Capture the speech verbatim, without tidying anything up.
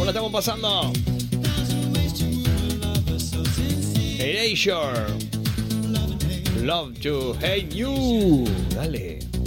¿Cómo la estamos pasando? Erasure. Love to hate you. Dale.